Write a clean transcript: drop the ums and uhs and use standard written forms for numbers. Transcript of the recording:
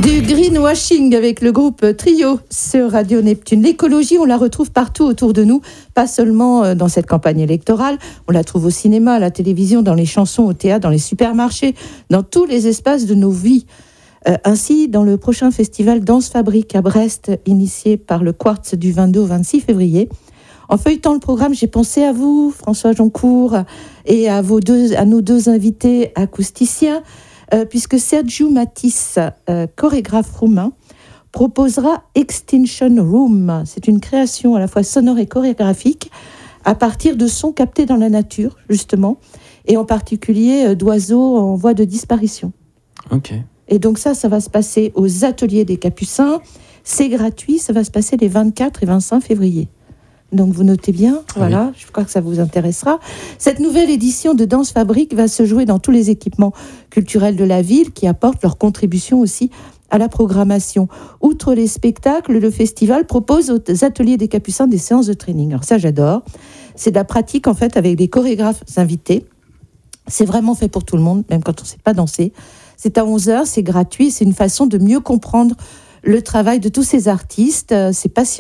Du greenwashing avec le groupe Trio sur Radio Neptune. L'écologie, on la retrouve partout autour de nous, pas seulement dans cette campagne électorale, on la trouve au cinéma, à la télévision, dans les chansons, au théâtre, dans les supermarchés, dans tous les espaces de nos vies. Ainsi, dans le prochain festival Danse Fabrique à Brest, initié par le Quartz du 22 au 26 février, en feuilletant le programme, j'ai pensé à vous, François Joncourt, et à nos deux invités acousticiens, puisque Sergiu Matisse, chorégraphe roumain, proposera Extinction Room. C'est une création à la fois sonore et chorégraphique à partir de sons captés dans la nature, justement, et en particulier d'oiseaux en voie de disparition. Ok. Et donc ça va se passer aux Ateliers des Capucins. C'est gratuit, ça va se passer les 24 et 25 février. Donc vous notez bien, voilà, oui. Je crois que ça vous intéressera. Cette nouvelle édition de Danse Fabrique va se jouer dans tous les équipements culturels de la ville qui apportent leur contribution aussi à la programmation. Outre les spectacles, le festival propose aux Ateliers des Capucins des séances de training. Alors ça, j'adore. C'est de la pratique en fait avec des chorégraphes invités. C'est vraiment fait pour tout le monde, même quand on ne sait pas danser. C'est à 11h, c'est gratuit, c'est une façon de mieux comprendre le travail de tous ces artistes. C'est passionnant.